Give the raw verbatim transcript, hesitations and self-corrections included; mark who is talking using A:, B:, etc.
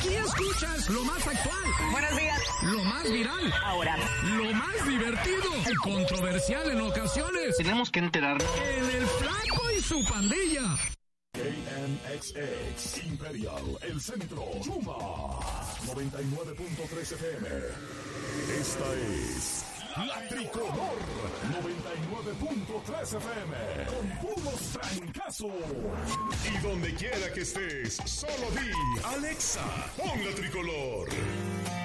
A: Aquí escuchas lo más actual.
B: Buenos días.
A: Lo más viral.
B: Ahora.
A: Lo más divertido. Y controversial en ocasiones.
C: Tenemos que enterarnos.
A: En el Flaco y su pandilla.
D: K N X X Imperial, El Centro, Yuma, noventa y nueve punto tres F M. Esta es La Tricolor, noventa y nueve punto tres F M, con puros trancazos. Y donde quiera que estés, solo di, Alexa, pon La Tricolor.